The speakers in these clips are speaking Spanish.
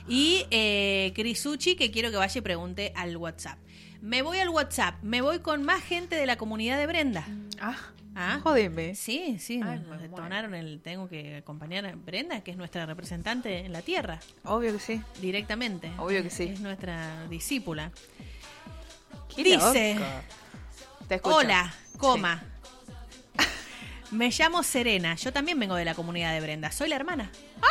Y Crisucci, que quiero que vaya y pregunte al WhatsApp. Me voy al WhatsApp, me voy con más gente de la comunidad de Brenda. Jodeme. Sí, Ay, nos detonaron tengo que acompañar a Brenda, que es nuestra representante en la tierra. Obvio que sí. Directamente. Obvio que sí. Es nuestra discípula. Qué Dice, loca. Te escucho. hola, coma. Me llamo Serena, yo también vengo de la comunidad de Brenda, soy la hermana.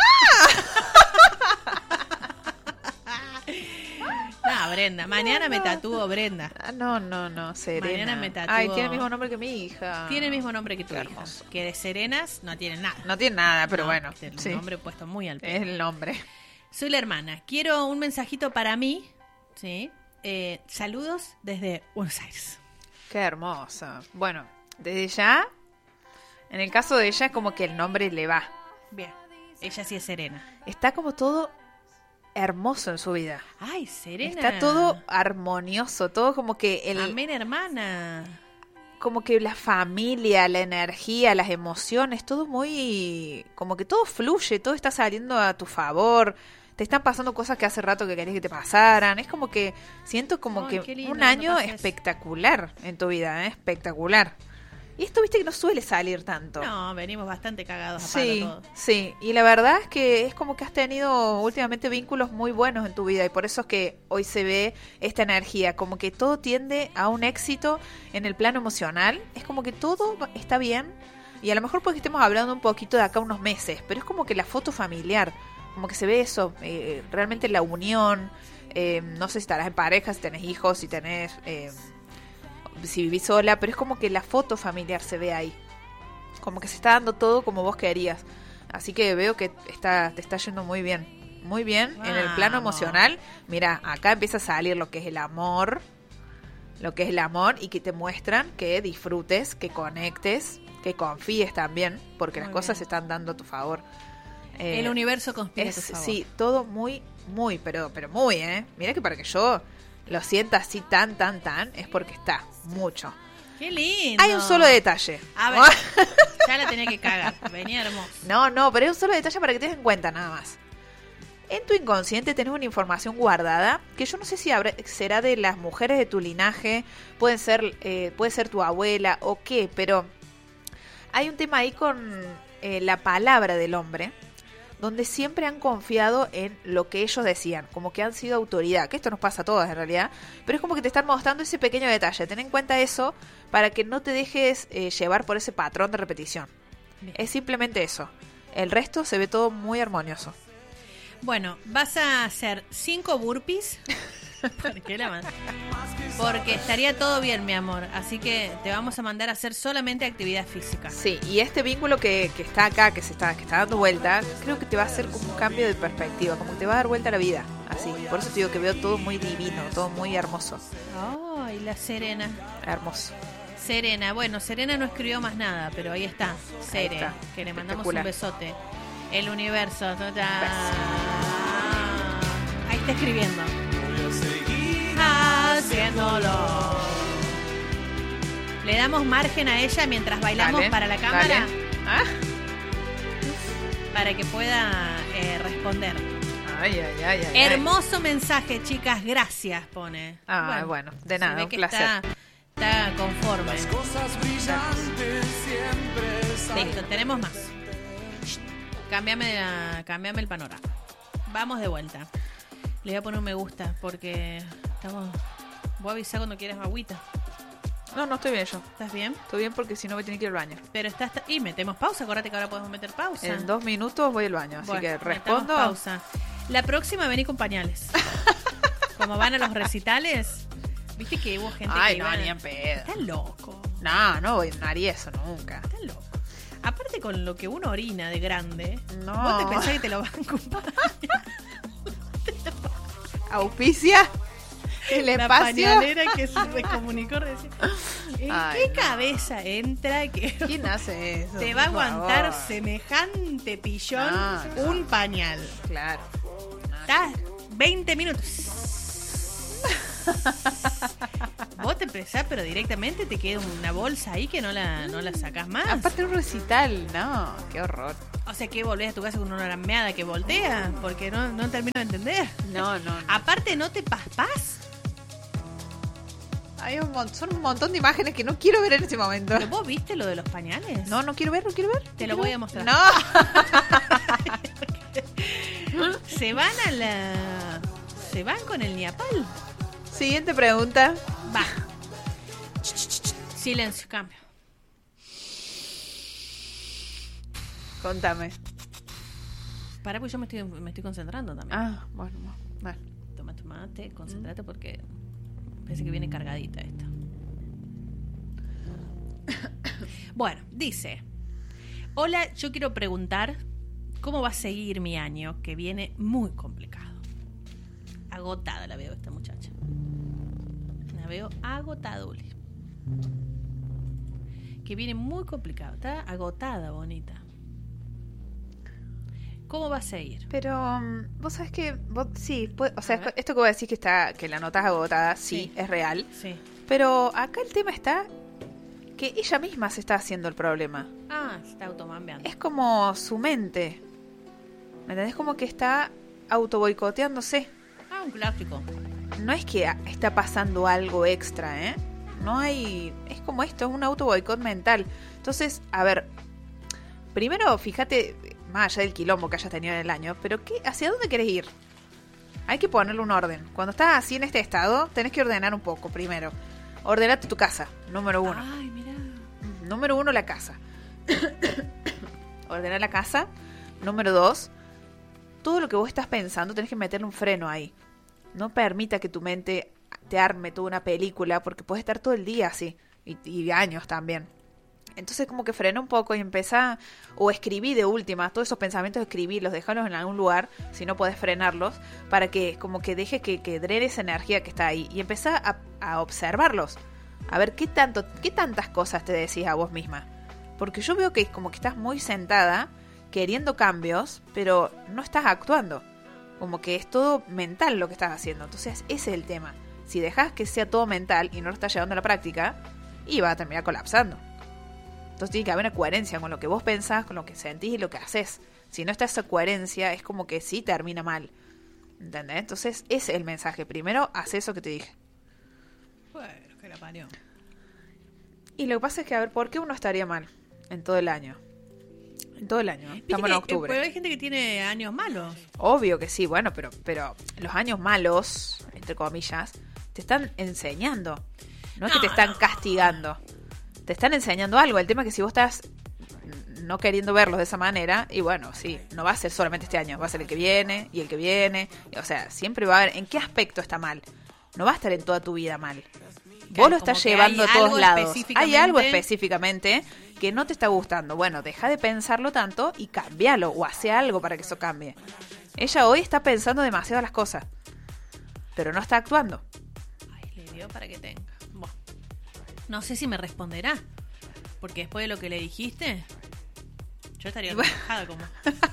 No, Brenda, mañana me tatúo Brenda. No, Serena. Mañana me tatúo. Ay, tiene el mismo nombre que mi hija. Tiene el mismo nombre que tu Qué hija. hermoso. Que de Serenas no tienen nada. No tiene nada, pero No, bueno. tiene Sí. un nombre puesto muy al Es pelo. el nombre. Soy la hermana. Quiero un mensajito para mí. ¿Sí? Saludos desde Buenos Aires. Qué hermosa. Bueno, desde ya, en el caso de ella es como que el nombre le va. Bien. Ella sí es Serena. Está como todo hermoso en su vida. Ay, Serena. Está todo armonioso, todo como que Amén, hermana. como que la familia, la energía, las emociones, todo muy, como que todo fluye, todo está saliendo a tu favor. Te están pasando cosas que hace rato que querías que te pasaran. Es como que siento como Ay, que qué lindo un cuando año pasa eso. espectacular en tu vida, espectacular. Y esto viste que no suele salir tanto. No, venimos bastante cagados a Sí, palo todos. sí, y la verdad es que es como que has tenido últimamente vínculos muy buenos en tu vida y por eso es que hoy se ve esta energía, como que todo tiende a un éxito en el plano emocional, es como que todo está bien y a lo mejor porque estemos hablando un poquito de acá unos meses, pero es como que la foto familiar, como que se ve eso, realmente la unión, no sé si estarás en pareja, si tenés hijos, si tenés... si vivís sola, pero es como que la foto familiar se ve ahí. Como que se está dando todo como vos querías. Así que veo que te está yendo muy bien. Muy bien en el plano Vamos. emocional. Mira, acá empieza a salir lo que es el amor. Lo que es el amor y que te muestran que disfrutes, que conectes, que confíes también, porque Muy las cosas bien. se están dando a tu favor. El universo conspira a tu favor. Sí, todo muy, pero muy, Mira que para que yo lo sienta así tan, es porque está mucho. Qué lindo. Hay un solo detalle. A ver, ya la tenía que cagar. Venía hermoso. No, pero hay un solo detalle para que te des en cuenta nada más. En tu inconsciente tenés una información guardada que yo no sé si será de las mujeres de tu linaje, puede ser tu abuela o qué, pero hay un tema ahí con la palabra del hombre, donde siempre han confiado en lo que ellos decían, como que han sido autoridad, que esto nos pasa a todas en realidad, pero es como que te están mostrando ese pequeño detalle. Ten en cuenta eso para que no te dejes llevar por ese patrón de repetición. Bien. Es simplemente eso. El resto se ve todo muy armonioso. Bueno, vas a hacer 5 burpees. ¿Por qué la mandas? Porque estaría todo bien, mi amor. Así que te vamos a mandar a hacer solamente actividad física. Sí, y este vínculo que está acá, que está dando vuelta, creo que te va a hacer como un cambio de perspectiva, como que te va a dar vuelta a la vida. Así, por eso te digo que veo todo muy divino, todo muy hermoso. Ay, la Serena. Hermoso. Serena, bueno, Serena no escribió más nada, pero ahí está. Sere, está. que le mandamos un Espectacular. besote. El universo. Ahí está escribiendo. Haciéndolo. Le damos margen a ella mientras bailamos Dale, para la cámara, dale. Ah. para que pueda responder. Ay. Hermoso mensaje, chicas, gracias, pone. Bueno, de se nada, ve un que placer. Está conforme. Cosas brillantes siempre salen. Listo, tenemos más. Cámbiame el panorama. Vamos de vuelta. Le voy a poner un me gusta porque estamos... Voy a avisar cuando quieras agüita. No, estoy bien yo. ¿Estás bien? Estoy bien porque si no voy a tener que ir al baño. Pero y metemos pausa. Acuérdate que ahora podemos meter pausa. En 2 minutos voy al baño, así Bueno, que metemos respondo. pausa. La próxima vení con pañales. Como van a los recitales. Viste que hubo gente Ay, que no, iba... ni en pedo. Está loco. No haría eso nunca. Está loco. Aparte con lo que uno orina de grande, No. vos te pensás que te lo van a ocupar. Auspicia el La espacio. pañalera que se comunicó recién. ¿En Ay, qué no. cabeza entra que ¿Quién hace eso? te va a Por aguantar favor. semejante pillón No. un pañal? Claro. Está 20 minutos. Vos te empezás, pero directamente te queda una bolsa ahí que no la sacás más. Aparte de un recital, no, qué horror. O sea, que volvés a tu casa con una rameada que voltea, porque no termino de entender. No. Aparte, ¿no te paspás? Son un montón de imágenes que no quiero ver en este momento. ¿Pero vos viste lo de los pañales? No quiero ver. Te lo voy a mostrar. No. Se van con el niapal. Siguiente pregunta. Va. Silencio, cambio. Contame. Para, pues yo me estoy concentrando también. Ah, bueno. Tomate, concéntrate porque parece que viene cargadita esta. Bueno, dice: hola, yo quiero preguntar cómo va a seguir mi año, que viene muy complicado. Agotada la veo esta muchacha. La veo agotada, Uli. Que viene muy complicado. Está agotada, bonita. ¿Cómo va a seguir? Pero vos sabés que o sea, esto que voy a decir que la notas agotada, sí, es real. Sí. Pero acá el tema está que ella misma se está haciendo el problema. Ah, se está automambeando. Es como su mente. ¿Me entendés? Como que está autoboicoteándose. Ah, un clásico. No es que está pasando algo extra, ¿eh? No hay... Es como esto, es un autoboicot mental. Entonces, a ver, primero fíjate, más allá del quilombo que hayas tenido en el año, pero ¿hacia dónde querés ir? Hay que ponerle un orden. Cuando estás así en este estado, tenés que ordenar un poco primero. Ordenate tu casa, número 1. Ay, mira. Número 1, la casa. Ordenar la casa. Número 2, todo lo que vos estás pensando tenés que meterle un freno ahí. No permita que tu mente te arme toda una película, porque puedes estar todo el día así, y años también. Entonces como que frena un poco y empezá, o escribí de última, todos esos pensamientos escribirlos, dejarlos en algún lugar, si no podés frenarlos, para que como que deje que drene esa energía que está ahí, y empezá a observarlos, a ver qué tantas cosas te decís a vos misma. Porque yo veo que es como que estás muy sentada, queriendo cambios, pero no estás actuando. Como que es todo mental lo que estás haciendo. Entonces ese es el tema. Si dejas que sea todo mental y no lo estás llevando a la práctica, y va a terminar colapsando. Entonces tiene que haber una coherencia con lo que vos pensás, con lo que sentís y lo que haces. Si no está esa coherencia, es como que sí termina mal. ¿Entendés? Entonces ese es el mensaje. Primero, haz eso que te dije. Bueno, que la parió. Y lo que pasa es que, a ver, ¿por qué uno estaría mal en todo el año? En todo el año, ¿no? Estamos en octubre. Pero hay gente que tiene años malos. Obvio que sí, bueno, pero los años malos, entre comillas, te están enseñando. No es que te están castigando. Te están enseñando algo. El tema es que si vos estás no queriendo verlos de esa manera, y bueno, sí, no va a ser solamente este año, va a ser el que viene y el que viene. O sea, siempre va a haber en qué aspecto está mal. No va a estar en toda tu vida mal. Vos lo estás llevando a todos lados. Hay algo específicamente que no te está gustando. Bueno, deja de pensarlo tanto y cámbialo, o hace algo para que eso cambie. Ella hoy está pensando demasiado las cosas, pero no está actuando. Ay, le dio para que tenga. Bueno, no sé si me responderá, porque después de lo que le dijiste, yo estaría enojada como...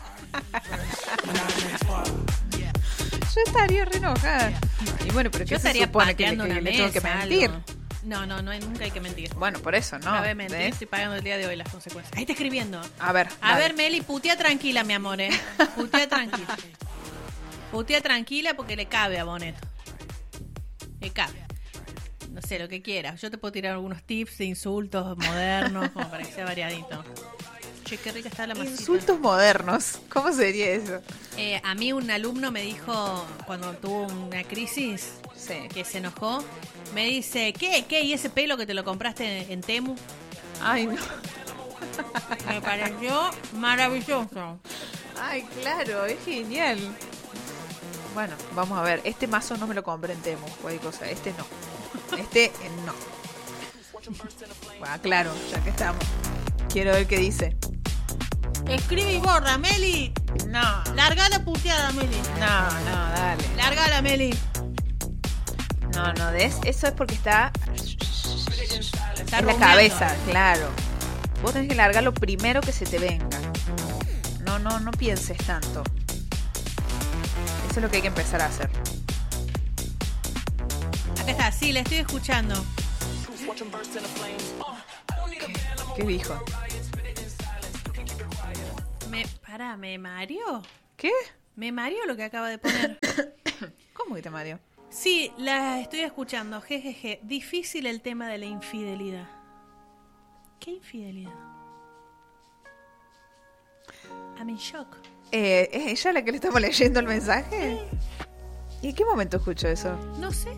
Yo estaría re enojada. Y bueno, pero yo estaría pateando una le tengo que mentir. Algo. No, nunca hay que mentir. Bueno, por eso, ¿no? No voy a mentir, estoy pagando el día de hoy las consecuencias. Ahí está escribiendo. A ver, Meli, putea tranquila, mi amor, Putea tranquila. Putea tranquila porque le cabe a Boneto. Le cabe. No sé, lo que quieras. Yo te puedo tirar algunos tips de insultos modernos, como para que sea variadito. Che, qué rica está la masita. Insultos modernos. ¿Cómo sería eso? A mí un alumno me dijo, cuando tuvo una crisis, sí, que se enojó, me dice, ¿qué? ¿Y ese pelo que te lo compraste en Temu? Ay, no. Me pareció maravilloso. Ay, claro, es genial. Bueno, vamos a ver. Este mazo no me lo compré en Temu, cualquier cosa. Este no. No. Bueno, claro, ya que estamos. Quiero ver qué dice. Escribe y borra, Meli. No. Larga la puteada, Meli. No, dale. Larga la, Meli. No, eso es porque está en la rumiando. cabeza, claro. Vos tenés que largar lo primero que se te venga. No pienses tanto. Eso es lo que hay que empezar a hacer. Acá está, sí, la estoy escuchando. ¿Qué dijo? ¿Me mareó? ¿Qué? Me mareó lo que acaba de poner. ¿Cómo que te mareó? Sí, la estoy escuchando. Jejeje. Difícil el tema de la infidelidad. ¿Qué infidelidad? I'm in shock. ¿Es ella la que le estamos leyendo el mensaje? ¿Y en qué momento escucho eso? No sé.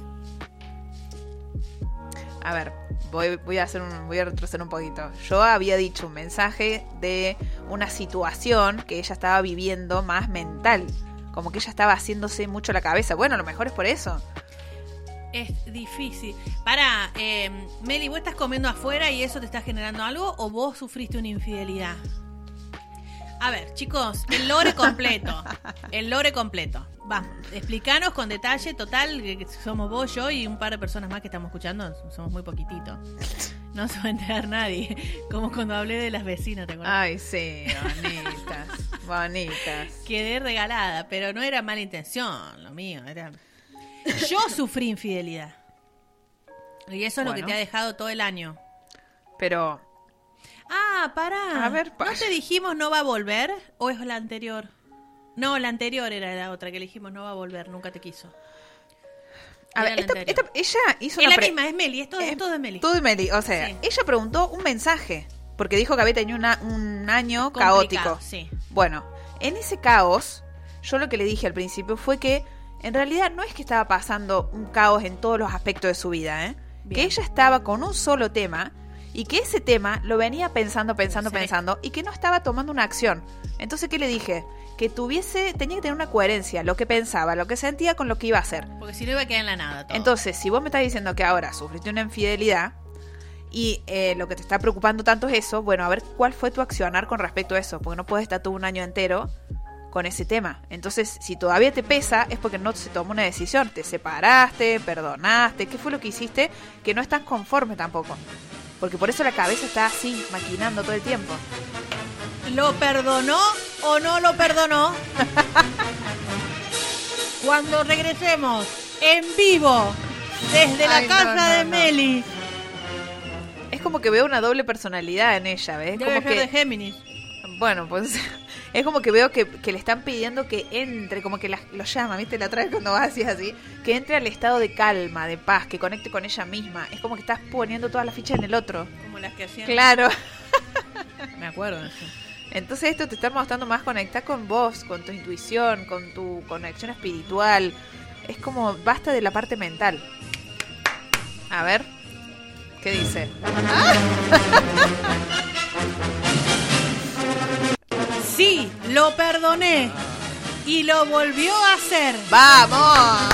A ver, voy a retroceder un poquito. Yo había dicho un mensaje de una situación que ella estaba viviendo más mental. Como que ella estaba haciéndose mucho la cabeza. Bueno, a lo mejor es por eso. Es difícil. Pará, Meli, ¿vos estás comiendo afuera y eso te está generando algo o vos sufriste una infidelidad? A ver, chicos, el lore completo. El lore completo. Vamos, explícanos con detalle. Total, que somos vos, yo y un par de personas más que estamos escuchando. Somos muy poquititos. No se va a enterar nadie. Como cuando hablé de las vecinas, ¿te acuerdas? Ay, sí, bonitas. Bonitas. Quedé regalada, pero no era mala intención, lo mío. Yo sufrí infidelidad. Y eso es lo que te ha dejado todo el año. Pero... Ah, pará. A ver, ¿No te dijimos no va a volver? ¿O es la anterior? No, la anterior era la otra que le dijimos no va a volver, nunca te quiso. A ver, ella hizo es una... la misma, es Meli, es todo de Meli. Todo de Meli, o sea, sí. Ella preguntó un mensaje, porque dijo que había tenido un año complicado, caótico. Sí. Bueno, en ese caos, yo lo que le dije al principio fue que en realidad no es que estaba pasando un caos en todos los aspectos de su vida, ¿eh? Que ella estaba con un solo tema y que ese tema lo venía pensando y que no estaba tomando una acción. Entonces, ¿qué le dije? Que tenía que tener una coherencia, lo que pensaba, lo que sentía con lo que iba a hacer. Porque si no iba a quedar en la nada todo. Entonces, si vos me estás diciendo que ahora sufriste una infidelidad y lo que te está preocupando tanto es eso, bueno, a ver cuál fue tu accionar con respecto a eso, porque no puedes estar todo un año entero con ese tema. Entonces, si todavía te pesa, es porque no se tomó una decisión. Te separaste, perdonaste, ¿qué fue lo que hiciste? Que no estás conforme tampoco. Porque por eso la cabeza está así, maquinando todo el tiempo. ¿Lo perdonó o no lo perdonó? Cuando regresemos en vivo desde la casa de Meli. Es como que veo una doble personalidad en ella, ¿ves? Debe como ser que de Géminis. Bueno, pues es como que veo que le están pidiendo que entre, como que lo llama, ¿viste? La otra vez cuando vas así, que entre al estado de calma, de paz, que conecte con ella misma. Es como que estás poniendo todas las fichas en el otro. Como las que hacían. Claro. Me acuerdo de eso. Entonces esto te está mostrando más conectar con vos, con tu intuición, con tu conexión espiritual. Es como, basta de la parte mental. A ver, ¿qué dice? Sí, lo perdoné y lo volvió a hacer. ¡Vamos!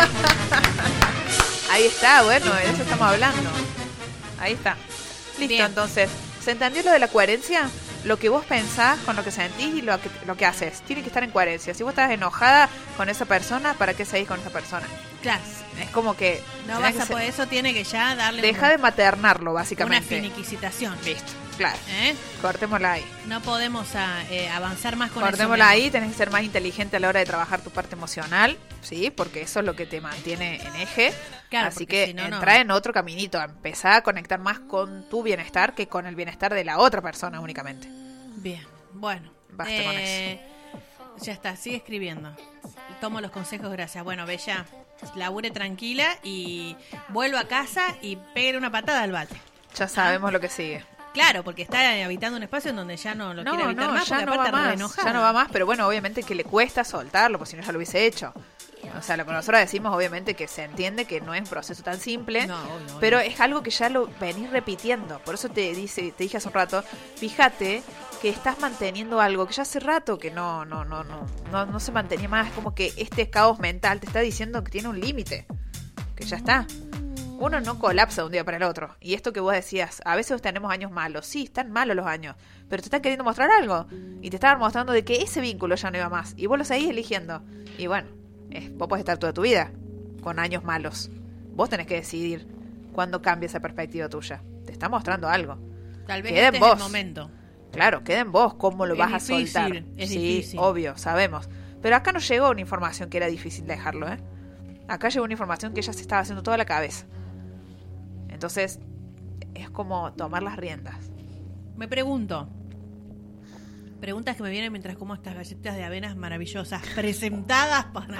Ahí está, bueno, de eso estamos hablando. Ahí está. Listo, Bien. Entonces, ¿se entendió lo de la coherencia? Lo que vos pensás con lo que sentís y lo que haces. Tiene que estar en coherencia. Si vos estás enojada con esa persona, ¿para qué seguís con esa persona? Claro. Es como que... No vas a poder, eso tiene que ya darle Deja de maternarlo, una básicamente. finiquisitación. Listo, claro. ¿Eh? Cortémosla ahí. No podemos avanzar más con Cortémosla eso. ahí, tenés que ser más inteligente a la hora de trabajar tu parte emocional, ¿sí? Porque eso es lo que te mantiene en eje. Claro, así porque que si no, no. entra en otro caminito, empezá a conectar más con tu bienestar que con el bienestar de la otra persona únicamente. Bien, bueno. Basta con eso. Ya está, sigue escribiendo. Tomo los consejos, gracias. Bueno, Bella, labure tranquila y vuelvo a casa y pegue una patada al bate. Ya sabemos lo que sigue. Claro, porque está habitando un espacio en donde ya no lo quiere habitar más, ya porque no va aparte re más, enojada. ya no va más, pero bueno, obviamente que le cuesta soltarlo, porque si no ya lo hubiese hecho. O sea, lo que nosotros decimos, obviamente, que se entiende que no es un proceso tan simple, No, obvio, pero obvio. es algo que ya lo venís repitiendo. Por eso te dije hace un rato, fíjate que estás manteniendo algo que ya hace rato que no se mantenía más. Es como que este caos mental te está diciendo que tiene un límite, que ya está. Uno no colapsa de un día para el otro. Y esto que vos decías, a veces tenemos años malos. Sí, están malos los años, pero te están queriendo mostrar algo. Y te estaban mostrando de que ese vínculo ya no iba más. Y vos lo seguís eligiendo. Y bueno, vos podés estar toda tu vida con años malos. Vos tenés que decidir cuándo cambia esa perspectiva tuya. Te está mostrando algo. Tal vez Queda este en es el vos. momento. Claro, queda en vos cómo lo Es vas difícil, a soltar. es Sí, difícil. obvio, sabemos. Pero acá nos llegó una información que era difícil dejarlo, ¿eh? Acá llegó una información que ella se estaba haciendo toda la cabeza. Entonces, es como tomar las riendas. Me pregunto, Preguntas que me vienen mientras como estas galletas de avenas maravillosas presentadas para...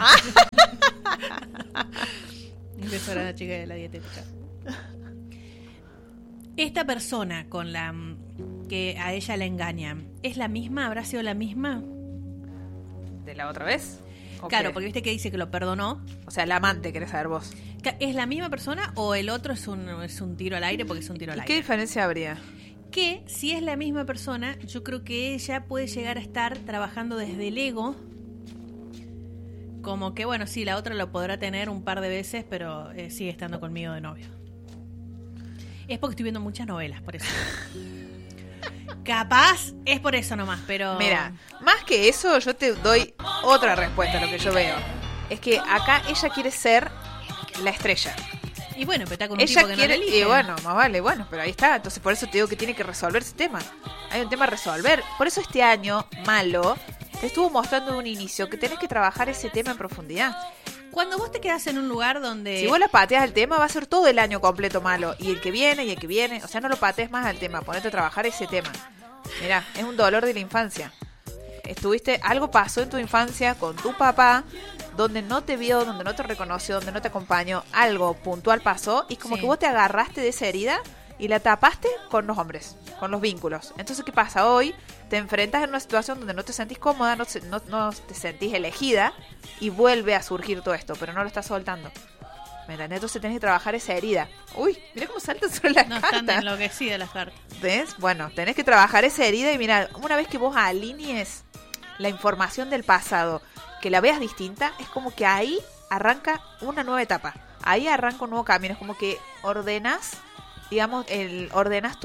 Un beso a la chica de la dietética. Esta persona con la que a ella la engañan, ¿es la misma? ¿Habrá sido la misma? ¿De la otra vez? ¿O Claro, qué? porque viste que dice que lo perdonó. O sea, la amante, querés saber vos. ¿Es la misma persona o el otro es un tiro al aire? Porque es un tiro al ¿Y aire. qué diferencia habría? Que si es la misma persona, yo creo que ella puede llegar a estar trabajando desde el ego. Como que, bueno, sí, la otra lo podrá tener un par de veces, pero sigue estando conmigo de novio. Es porque estoy viendo muchas novelas, por eso. Capaz es por eso nomás, pero... Mira, más que eso, yo te doy otra respuesta a lo que yo veo. Es que acá ella quiere ser la estrella. Y bueno, pero está con un Ella tipo que quiere, no le elige. y bueno, más vale, bueno, pero ahí está. Entonces por eso te digo que tiene que resolver ese tema. Hay un tema a resolver. Por eso este año malo te estuvo mostrando de un inicio que tenés que trabajar ese tema en profundidad. Cuando vos te quedás en un lugar donde... Si vos la pateas el tema, va a ser todo el año completo malo. Y el que viene, y el que viene. O sea, no lo patees más al tema. Ponete a trabajar ese tema. Mirá, es un dolor de la infancia. Algo pasó en tu infancia con tu papá, donde no te vio, donde no te reconoció, donde no te acompañó. Algo puntual pasó. Y es como Sí. que vos te agarraste de esa herida y la tapaste con los hombres, con los vínculos. Entonces, ¿qué pasa? Hoy te enfrentas en una situación donde no te sentís cómoda, no te sentís elegida, y vuelve a surgir todo esto, pero no lo estás soltando. ¿Me entendés? Entonces tenés que trabajar esa herida. Uy, mira cómo salta sobre la No están carta. enloquecidas las cartas. ¿Ves? Bueno, tenés que trabajar esa herida y mira, una vez que vos alinees la información del pasado, que la veas distinta, es como que ahí arranca una nueva etapa. Ahí arranca un nuevo camino. Es como que ordenas, digamos, ordenas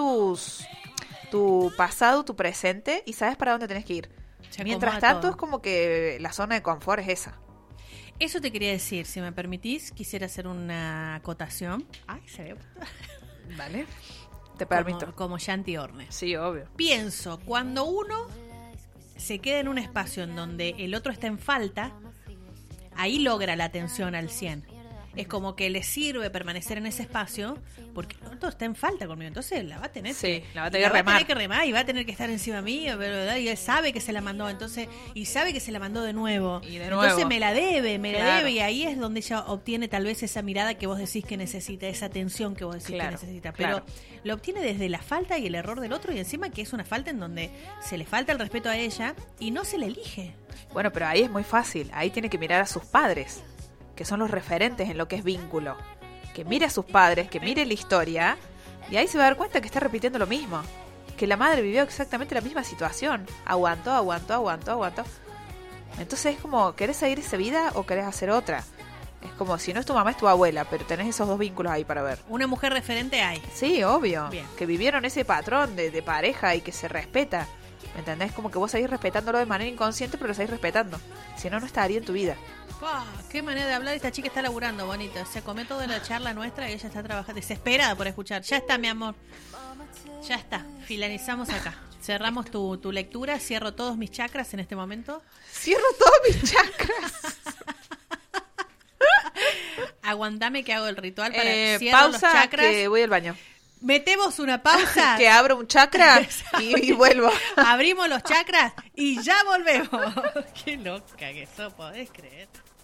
tu pasado, tu presente, y sabes para dónde tenés que ir. Se Mientras acomoda tanto, todo. es como que la zona de confort es esa. Eso te quería decir, si me permitís, quisiera hacer una acotación. Ay, se ve. ¿Vale? Te permito. Como Shanti Ornes. Sí, obvio. Pienso, cuando uno se queda en un espacio en donde el otro está en falta, ahí logra la atención al 100. Es como que le sirve permanecer en ese espacio porque el otro está en falta conmigo. Entonces la va a tener Sí, que, la va a tener que remar. y va a tener que estar encima mío, ¿verdad? Y él sabe que se la mandó, entonces, y sabe que se la mandó de nuevo. Y de Entonces nuevo. me la debe, Claro. y ahí es donde ella obtiene tal vez esa mirada que vos decís que necesita, esa atención que vos decís Claro, que necesita. Pero claro. lo obtiene desde la falta y el error del otro, y encima que es una falta en donde se le falta el respeto a ella y no se le elige. Bueno, pero ahí es muy fácil. Ahí tiene que mirar a sus padres, que son los referentes en lo que es vínculo. Que mire a sus padres, que mire la historia, y ahí se va a dar cuenta que está repitiendo lo mismo. Que la madre vivió exactamente la misma situación. Aguantó. Entonces es como, ¿querés seguir esa vida o querés hacer otra? Es como, si no es tu mamá, es tu abuela, pero tenés esos dos vínculos ahí para ver. Una mujer referente hay. Sí, obvio. Bien. Que vivieron ese patrón de pareja y que se respeta. ¿Me entendés? Como que vos seguís respetándolo de manera inconsciente, pero lo seguís respetando. Si no, no estaría en tu vida. ¡Pah! Qué manera de hablar. Esta chica está laburando, bonita. Se come toda la charla nuestra y ella está trabajando desesperada por escuchar. Ya está, mi amor. Ya está. Finalizamos acá. Cerramos tu lectura. Cierro todos mis chakras en este momento. Cierro todos mis chakras. Aguantame que hago el ritual para cierro Pausa, los chakras. que voy al baño. Metemos una pausa. Que abro un chakra y vuelvo. Abrimos los chakras y ya volvemos. Qué loca que sos, podés creer.